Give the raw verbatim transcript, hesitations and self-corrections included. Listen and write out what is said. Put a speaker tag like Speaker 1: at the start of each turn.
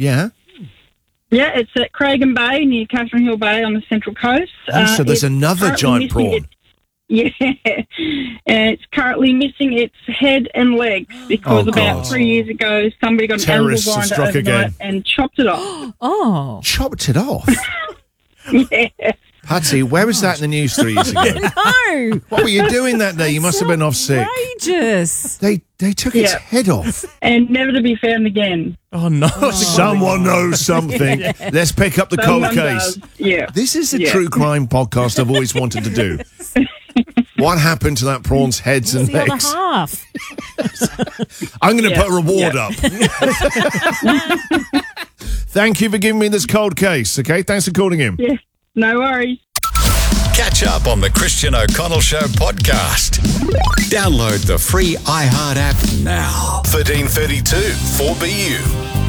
Speaker 1: Yeah.
Speaker 2: Yeah, it's at Cragen Bay, near Catherine Hill Bay on the Central Coast.
Speaker 1: Oh, so
Speaker 2: Uh,
Speaker 1: there's
Speaker 2: it's
Speaker 1: another
Speaker 2: currently
Speaker 1: giant prawn.
Speaker 2: missing its- Yeah, and it's currently missing its head and legs because
Speaker 1: Oh,
Speaker 2: about
Speaker 1: God.
Speaker 2: three years ago somebody got an animal
Speaker 1: Terrorists have
Speaker 2: grinder
Speaker 1: struck
Speaker 2: overnight
Speaker 1: again.
Speaker 2: and chopped it off.
Speaker 3: Oh.
Speaker 1: Chopped it off.
Speaker 2: Yeah.
Speaker 1: Patsy, where was that in the news three years ago?
Speaker 3: No.
Speaker 1: What were you doing that day? You must have been off sick.
Speaker 3: Outrageous.
Speaker 1: They they took its
Speaker 2: Yeah.
Speaker 1: head off.
Speaker 2: And never to be found again.
Speaker 4: Oh, no.
Speaker 1: Someone knows something. Let's pick up the cold
Speaker 2: Someone
Speaker 1: case.
Speaker 2: does. Yeah.
Speaker 1: This is the
Speaker 2: Yeah.
Speaker 1: true crime podcast I've always wanted to do. What happened to that prawn's heads and
Speaker 3: The other
Speaker 1: legs?
Speaker 3: half.
Speaker 1: I'm going to
Speaker 2: Yeah.
Speaker 1: put a reward
Speaker 2: Yeah.
Speaker 1: up. Thank you for giving me this cold case, okay? Thanks for calling in.
Speaker 2: Yeah. No worries.
Speaker 5: Catch up on the Christian O'Connell Show podcast. Download the free iHeart app now. thirteen thirty-two four B U.